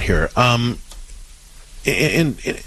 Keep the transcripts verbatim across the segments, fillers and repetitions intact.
here. Um, in, in,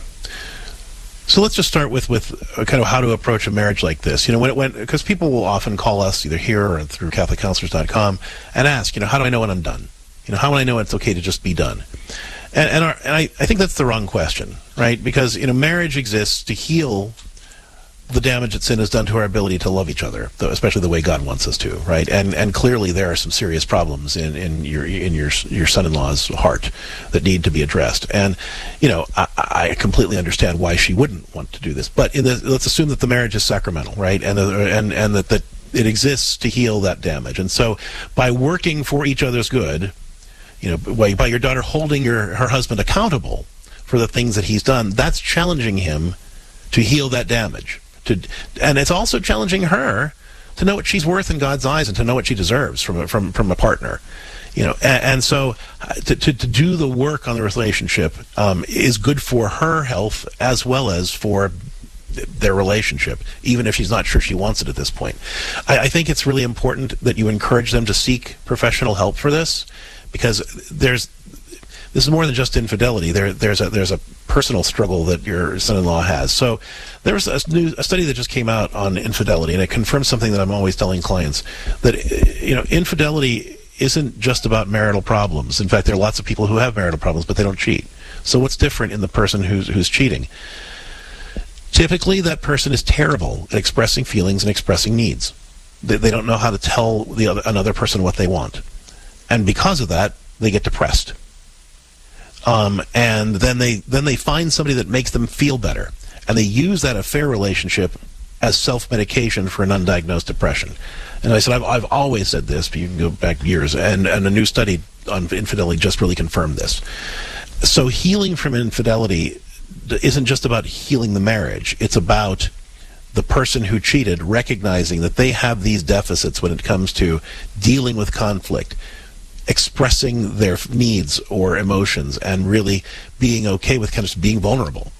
so let's just start with with kind of how to approach a marriage like this. You know, when it went, because people will often call us either here or through Catholic Counselors dot com and ask, you know, how do I know when I'm done? You know, how will I know it's okay to just be done? And and, our, and I, I think that's the wrong question, right? Because, you know, marriage exists to heal the damage that sin has done to our ability to love each other, especially the way God wants us to, right? And and clearly there are some serious problems in, in your in your your son-in-law's heart that need to be addressed. And, you know, I, I completely understand why she wouldn't want to do this. But in the, let's assume that the marriage is sacramental, right? And the, and and that, that it exists to heal that damage. And so by working for each other's good, you know, by, by your daughter holding your her husband accountable for the things that he's done, that's challenging him to heal that damage. To, and it's also challenging her to know what she's worth in God's eyes and to know what she deserves from a, from from a partner, you know. And, and so, to, to to do the work on the relationship um, is good for her health as well as for their relationship, even if she's not sure she wants it at this point. I, I think it's really important that you encourage them to seek professional help for this, because there's. This is more than just infidelity. There, there's a there's a personal struggle that your son-in-law has. So there was a, new, a study that just came out on infidelity, and it confirms something that I'm always telling clients, that, you know, infidelity isn't just about marital problems. In fact, there are lots of people who have marital problems, but they don't cheat. So what's different in the person who's who's cheating? Typically, that person is terrible at expressing feelings and expressing needs. They, they don't know how to tell the other, another person what they want, and because of that, they get depressed. Um, and then they then they find somebody that makes them feel better, and they use that affair relationship as self-medication for an undiagnosed depression. And I said, I've, I've always said this, but you can go back years, and, and a new study on infidelity just really confirmed this. So healing from infidelity isn't just about healing the marriage. It's about the person who cheated recognizing that they have these deficits when it comes to dealing with conflict, expressing their needs or emotions, and really being okay with kind of being vulnerable.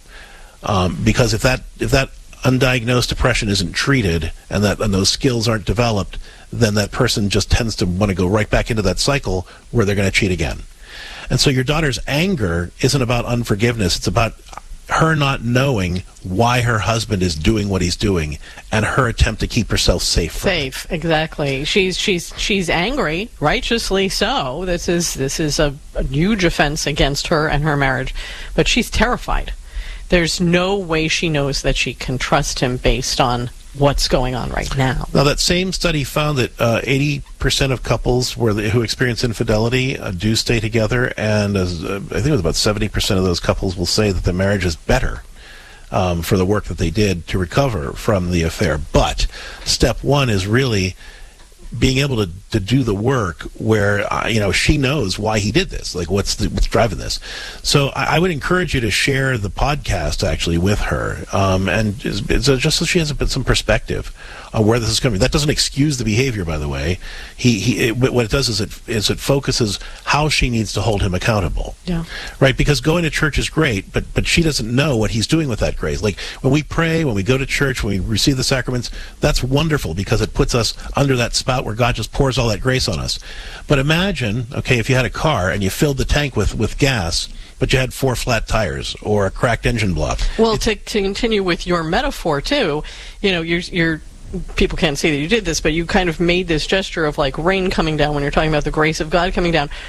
Um, because if that if that undiagnosed depression isn't treated and that and those skills aren't developed, then that person just tends to want to go right back into that cycle where they're going to cheat again. And so your daughter's anger isn't about unforgiveness. It's about her not knowing why her husband is doing what he's doing, and her attempt to keep herself safe. From safe, it. Exactly. She's she's she's angry, righteously so. This is this is a, a huge offense against her and her marriage, but she's terrified. There's no way she knows that she can trust him based on what's going on right now. Now, that same study found that uh, eighty percent of couples where the, who experience infidelity uh, do stay together, and as, uh, I think it was about seventy percent of those couples will say that the marriage is better um, for the work that they did to recover from the affair. But step one is really being able to, to do the work where, uh, you know, she knows why he did this, like what's the, what's driving this. So I, I would encourage you to share the podcast actually with her, um, and just, just so she has a bit some perspective on where this is coming. That doesn't excuse the behavior, by the way. He, he it, what it does is it is it focuses how she needs to hold him accountable. Yeah. Right? Because going to church is great, but but she doesn't know what he's doing with that grace. Like when we pray, when we go to church, when we receive the sacraments, that's wonderful because it puts us under that spout where God just pours all that grace on us. But imagine, okay, if you had a car and you filled the tank with, with gas, but you had four flat tires or a cracked engine block. Well, to, to continue with your metaphor too, you know, you're you're people can't see that you did this, but you kind of made this gesture of like rain coming down when you're talking about the grace of God coming down.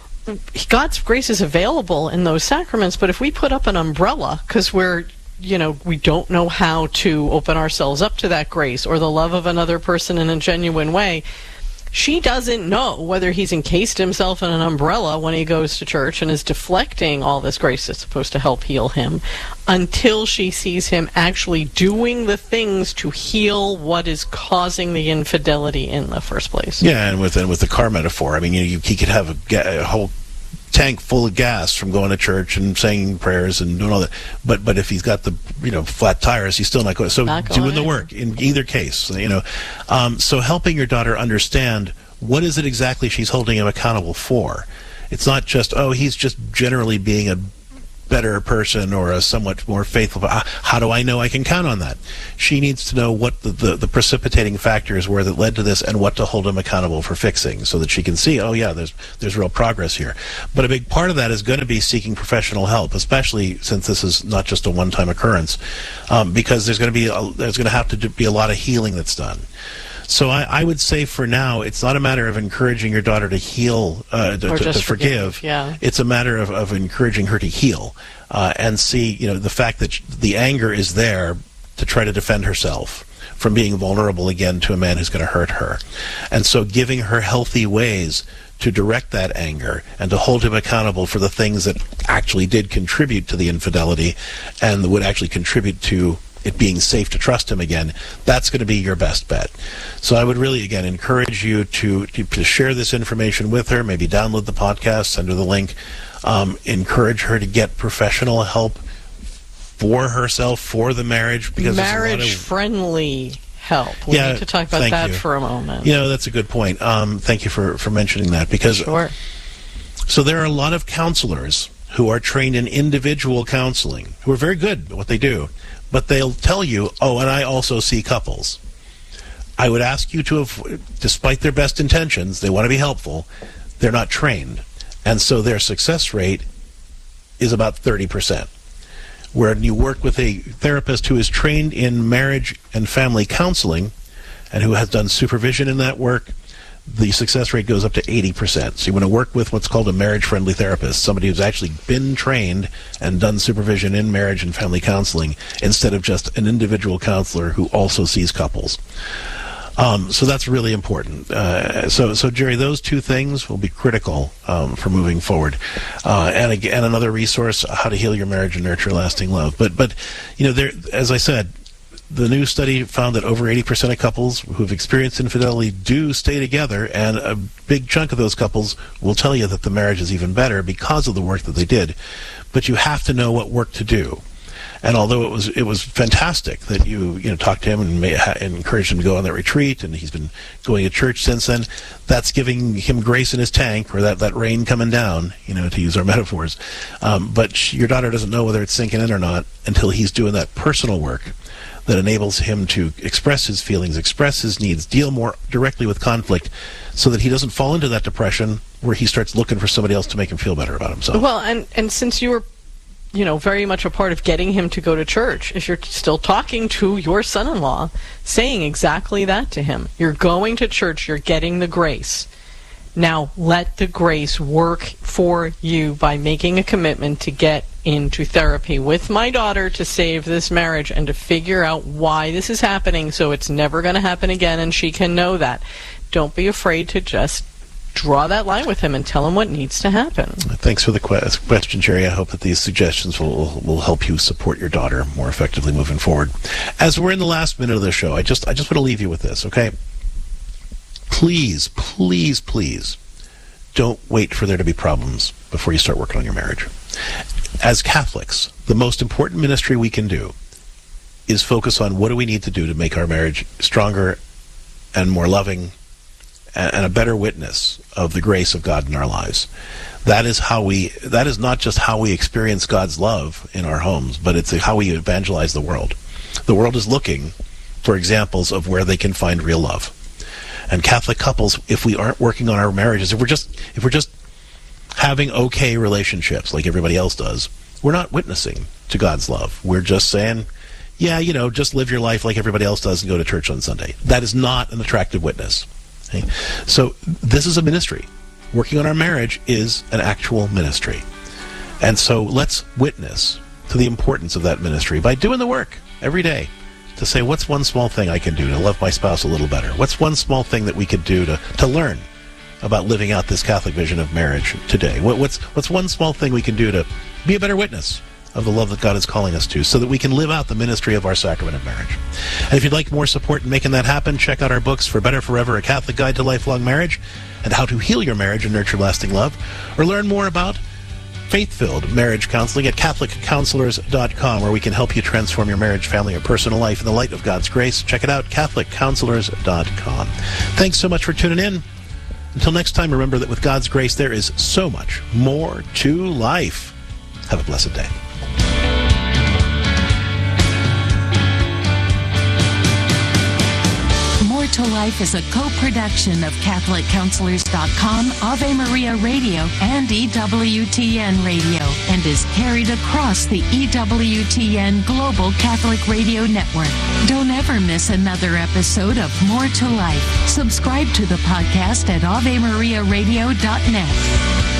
God's grace is available in those sacraments, but if we put up an umbrella because we're, you know, we don't know how to open ourselves up to that grace or the love of another person in a genuine way, she doesn't know whether he's encased himself in an umbrella when he goes to church and is deflecting all this grace that's supposed to help heal him until she sees him actually doing the things to heal what is causing the infidelity in the first place. Yeah, and with and with the car metaphor, I mean, you know, you, he could have a, a whole tank full of gas from going to church and saying prayers and doing all that, but but if he's got the, you know, flat tires, he's still not going. So not going doing the in. work in either case, you know. Um, so helping your daughter understand what is it exactly she's holding him accountable for. It's not just, oh, he's just generally being a better person or a somewhat more faithful. How do I know I can count on that? She needs to know what the, the, the precipitating factors were that led to this and what to hold him accountable for fixing so that she can see, oh yeah, there's there's real progress here. But a big part of that is going to be seeking professional help, especially since this is not just a one-time occurrence, um, because there's going to be a, there's going to have to do, be a lot of healing that's done. So I, I would say for now, it's not a matter of encouraging your daughter to heal, uh, to, to, to forgive. forgive. Yeah. It's a matter of, of encouraging her to heal uh, and see, you know, the fact that the anger is there to try to defend herself from being vulnerable again to a man who's going to hurt her. And so giving her healthy ways to direct that anger and to hold him accountable for the things that actually did contribute to the infidelity and would actually contribute to it being safe to trust him again, that's going to be your best bet. So I would really, again, encourage you to, to, to share this information with her, maybe download the podcast, send her the link, um, encourage her to get professional help for herself, for the marriage. Because marriage-friendly help. We yeah, need to talk about that you. for a moment. You know, that's a good point. Um, thank you for, for mentioning that. Because sure. So there are a lot of counselors who are trained in individual counseling, who are very good at what they do. But they'll tell you, oh, and I also see couples. I would ask you to have, despite their best intentions, they want to be helpful, they're not trained. And so their success rate is about thirty percent. Where you work with a therapist who is trained in marriage and family counseling and who has done supervision in that work, the success rate goes up to eighty percent. So you want to work with what's called a marriage-friendly therapist, somebody who's actually been trained and done supervision in marriage and family counseling instead of just an individual counselor who also sees couples. Um, so that's really important. Uh, so, so Jerry, those two things will be critical um, for moving forward. Uh, and again, and another resource: how to heal your marriage and nurture lasting love. But, but you know, there, as I said, the new study found that over eighty percent of couples who've experienced infidelity do stay together, and a big chunk of those couples will tell you that the marriage is even better because of the work that they did. But you have to know what work to do. And although it was it was fantastic that you you know talked to him and, may, ha, and encouraged him to go on that retreat, and he's been going to church since then, that's giving him grace in his tank, or that, that rain coming down, you know, to use our metaphors. Um, but she, your daughter doesn't know whether it's sinking in or not until he's doing that personal work that enables him to express his feelings, express his needs, deal more directly with conflict, so that he doesn't fall into that depression where he starts looking for somebody else to make him feel better about himself. Well, and, and since you were, you know, very much a part of getting him to go to church, if you're still talking to your son-in-law, saying exactly that to him, you're going to church, you're getting the grace. Now, let the grace work for you by making a commitment to get into therapy with my daughter to save this marriage and to figure out why this is happening so it's never going to happen again and she can know that. Don't be afraid to just draw that line with him and tell him what needs to happen. Thanks for the que- question, Jerry. I hope that these suggestions will will help you support your daughter more effectively moving forward. As we're in the last minute of the show, I just I just want to leave you with this, okay? Please, please, please, don't wait for there to be problems before you start working on your marriage. As Catholics, the most important ministry we can do is focus on what do we need to do to make our marriage stronger and more loving and a better witness of the grace of God in our lives. That is how we, that is not just how we experience God's love in our homes, but it's how we evangelize the world. The world is looking for examples of where they can find real love. And Catholic couples, if we aren't working on our marriages, if we're just if we're just having okay relationships like everybody else does, we're not witnessing to God's love. We're just saying, yeah, you know, just live your life like everybody else does and go to church on Sunday. That is not an attractive witness. Okay? So this is a ministry. Working on our marriage is an actual ministry. And so let's witness to the importance of that ministry by doing the work every day to say, what's one small thing I can do to love my spouse a little better? What's one small thing that we could do to, to learn about living out this Catholic vision of marriage today? What, what's, what's one small thing we can do to be a better witness of the love that God is calling us to so that we can live out the ministry of our sacrament of marriage? And if you'd like more support in making that happen, check out our books, For Better Forever, A Catholic Guide to Lifelong Marriage, and How to Heal Your Marriage and Nurture Lasting Love, or learn more about faith-filled marriage counseling at Catholic Counselors dot com, where we can help you transform your marriage, family, or personal life in the light of God's grace. Check it out, Catholic Counselors dot com. Thanks so much for tuning in. Until next time, remember that with God's grace, there is so much more to life. Have a blessed day. More to Life is a co-production of Catholic Counselors dot com, Ave Maria Radio, and E W T N Radio, and is carried across the E W T N Global Catholic Radio Network. Don't ever miss another episode of More to Life. Subscribe to the podcast at Ave Maria Radio dot net.